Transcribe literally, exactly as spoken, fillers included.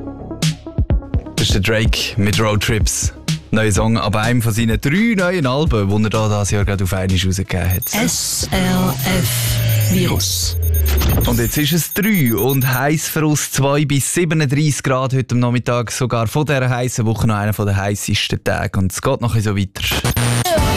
Das ist der Drake mit Roadtrips. Neuer Song ab einem von seinen drei neuen Alben, die er da dieses Jahr gerade auf einmal rausgegeben hat. S R F Virus. Und jetzt ist es drei und heiß für uns zwei bis siebenunddreißig Grad heute am Nachmittag. Sogar von dieser heißen Woche noch einer der heissesten Tage. Und es geht noch so weiter.